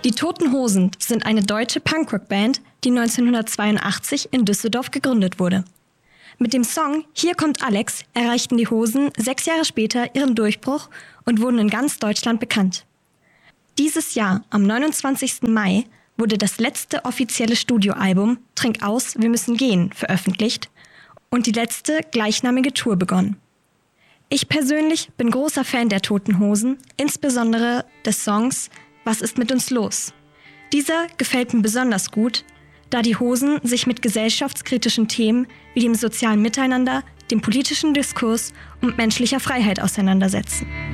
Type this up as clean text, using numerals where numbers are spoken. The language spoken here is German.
Die Toten Hosen sind eine deutsche Punkrock-Band, die 1982 in Düsseldorf gegründet wurde. Mit dem Song Hier kommt Alex erreichten die Hosen 6 Jahre später ihren Durchbruch und wurden in ganz Deutschland bekannt. Dieses Jahr, am 29. Mai, wurde das letzte offizielle Studioalbum Trink aus, wir müssen gehen veröffentlicht und die letzte gleichnamige Tour begonnen. Ich persönlich bin großer Fan der Toten Hosen, insbesondere des Songs Was ist mit uns los? Dieser gefällt mir besonders gut, da die Hosen sich mit gesellschaftskritischen Themen wie dem sozialen Miteinander, dem politischen Diskurs und menschlicher Freiheit auseinandersetzen.